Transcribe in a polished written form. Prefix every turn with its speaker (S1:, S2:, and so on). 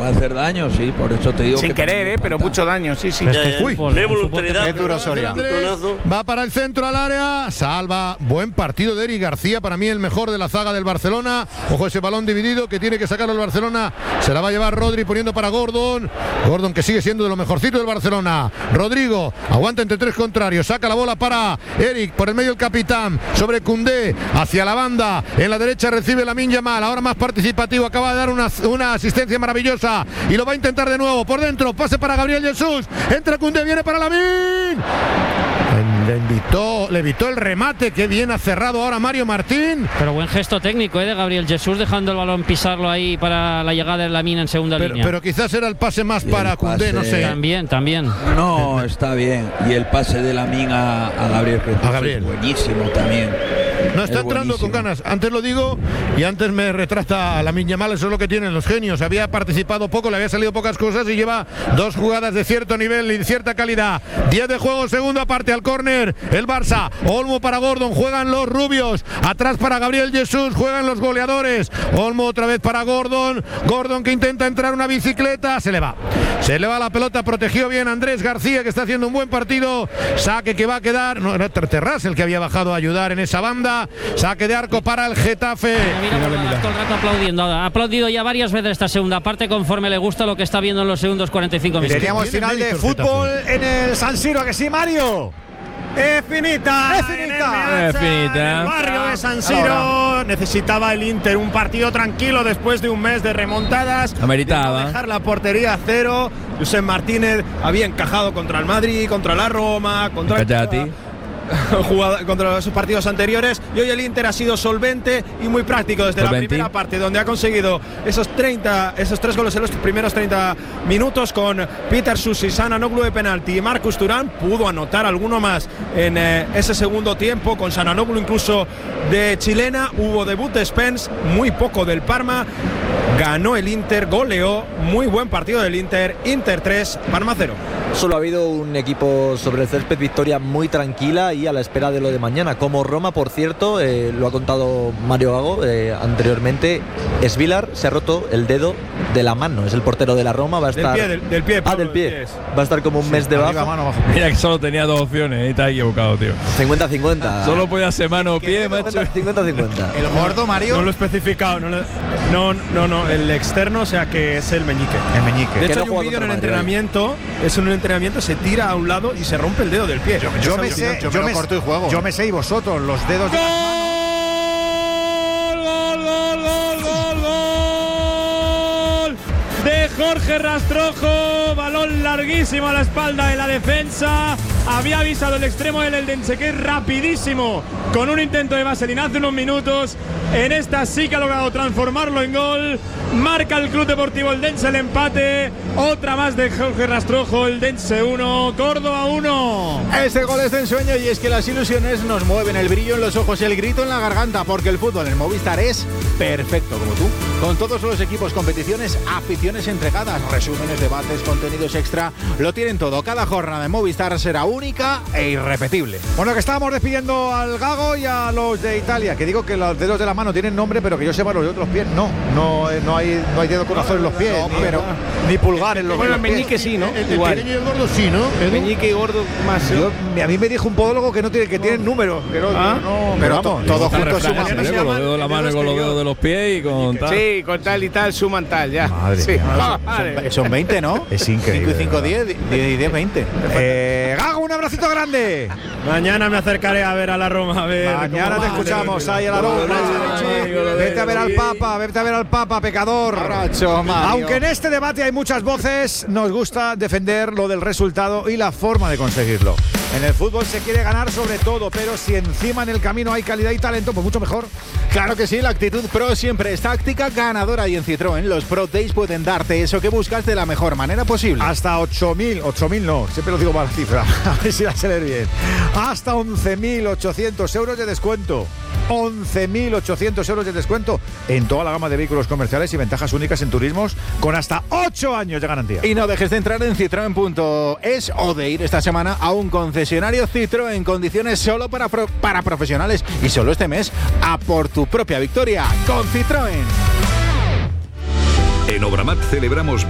S1: puede hacer daño, sí, por eso te digo.
S2: Sin querer, pero mucho daño, sí.
S3: Uy,
S4: qué duro Soria.
S3: Va para el centro al área, salva. Buen partido de Eric García, para mí el mejor de la zaga del Barcelona. Ojo ese balón dividido que tiene que sacarlo el Barcelona. Se la va a llevar Rodri poniendo para Gordon. Gordon que sigue siendo de lo mejorcito del Barcelona. Rodrigo aguanta entre tres contrarios, saca la bola para Eric, por el medio el capitán, sobre Koundé, hacia la banda, en la derecha recibe Lamine Yamal, ahora más participativo, acaba de dar una asistencia maravillosa y lo va a intentar de nuevo, por dentro, pase para Gabriel Jesús, entra Koundé, viene para Lamine. Le evitó el remate, que bien ha cerrado ahora Mario Martín.
S5: Pero buen gesto técnico de Gabriel Jesús, dejando el balón pisarlo ahí para la llegada de Lamine en segunda línea.
S3: Pero quizás era el pase más para Koundé, no sé.
S5: También.
S1: No, está bien. Y el pase de Lamine a Gabriel Jesús es buenísimo también.
S3: No, está entrando con ganas. Antes lo digo y antes me retracta Lamine Yamal. Eso es lo que tienen los genios. Había participado poco, le había salido pocas cosas y lleva dos jugadas de cierto nivel y de cierta calidad. 10 de juego, segunda parte al córner. El Barça, Olmo para Gordon, juegan los rubios. Atrás para Gabriel Jesús, juegan los goleadores. Olmo otra vez para Gordon. Gordon que intenta entrar una bicicleta. Se le va la pelota, protegió bien Andrés García, que está haciendo un buen partido. Saque que va a quedar. No, era Terraz el que había bajado a ayudar en esa banda. Saque de arco para el Getafe.
S5: Todo el rato aplaudiendo. Ha aplaudido ya varias veces esta segunda parte, conforme le gusta lo que está viendo en los segundos 45 minutos.
S6: Teníamos final de fútbol en el San Siro, que sí, Mario.
S7: Es finita.
S6: El
S7: barrio de San Siro. Necesitaba el Inter un partido tranquilo después de un mes de remontadas.
S8: Ameritaba.
S7: De no dejar la portería a cero. Josep Martínez había encajado contra el Madrid, contra la Roma, contra sus partidos anteriores, y hoy el Inter ha sido solvente y muy práctico desde la primera parte, donde ha conseguido esos 3 goles en los primeros 30 minutos con Peter Susi, Sananoglu de penalti y Marcus Thuram. Pudo anotar alguno más en ese segundo tiempo, con Sananoglu incluso de chilena. Hubo debut de Spence, muy poco del Parma. Ganó el Inter, goleó, muy buen partido del Inter. Inter 3, Parma 0.
S9: Solo ha habido un equipo sobre el césped, victoria muy tranquila y a la espera de lo de mañana. Como Roma, por cierto, lo ha contado Mario Gago anteriormente, Svilar se ha roto el dedo de la mano. Es el portero de la Roma, va a estar…
S7: Del pie.
S9: Del pie. Va a estar como un mes de baja.
S8: Mira que solo tenía dos opciones y está equivocado, tío.
S9: 50-50.
S8: Solo podía ser mano o pie, macho.
S9: 50-50.
S6: El gordo, Mario.
S7: No lo he especificado. No, el externo, o sea que es el meñique. De hecho, hay un vídeo en el entrenamiento. Es en un entrenamiento, se tira a un lado y se rompe el dedo del pie.
S6: Yo me sé, y vosotros, los dedos.
S7: ¡Gol de Jorge Rastrojo! Balón larguísimo a la espalda de la defensa. Había avisado el extremo del Eldense, que es rapidísimo, con un intento de vaselina hace unos minutos. En esta sí que ha logrado transformarlo en gol. Marca el Club Deportivo Eldense el empate. Otra más de Jorge Rastrojo. Eldense 1, Córdoba 1.
S6: Este gol es de ensueño, y es que las ilusiones nos mueven, el brillo en los ojos y el grito en la garganta, porque el fútbol en Movistar es perfecto, como tú. Con todos los equipos, competiciones, aficiones entregadas, resúmenes, debates, contenidos extra, lo tienen todo. Cada jornada de Movistar será única e irrepetible. Bueno, que estábamos despidiendo al Gago y a los de Italia, que digo que los dedos de la mano tienen nombre, pero que yo sepa los de otros pies no hay dedo corazón en los pies, ni pulgar en los pies.
S2: Bueno, el meñique sí, ¿no?
S3: El pequeño y el gordo sí, ¿no?
S2: El meñique y gordo más.
S6: A mí me dijo un podólogo que tienen números, pero vamos, todos juntos suman.
S8: Con los dedos de la mano y con los dedos de los pies y con tal.
S2: Sí, con tal y tal suman tal, ya.
S6: Madre mía, son 20, ¿no? Es increíble. 5 y 5, 10, 20. Gago, un abracito grande.
S7: Mañana me acercaré a ver a la Roma.
S6: Mañana te escuchamos ahí a la Roma. Vete a ver al Papa, pecador. Abrazo, aunque en este debate hay muchas voces, nos gusta defender lo del resultado y la forma de conseguirlo. En el fútbol se quiere ganar sobre todo, pero si encima en el camino hay calidad y talento, pues mucho mejor.
S10: Claro que sí, la actitud Pro siempre es táctica ganadora, y en Citroën los Pro Days pueden darte eso que buscas de la mejor manera posible.
S6: Hasta 8.000 no, siempre lo digo mal la cifra, a ver si la sé leer bien. Hasta 11.800 euros de descuento. 11.800 euros de descuento en toda la gama de vehículos comerciales y ventajas únicas en turismos con hasta 8 años de garantía.
S10: Y no dejes de entrar en Citroën.es o de ir esta semana a un concesionario Citroën en condiciones solo para profesionales, y solo este mes a por tu propia victoria con Citroën.
S11: En Obramat celebramos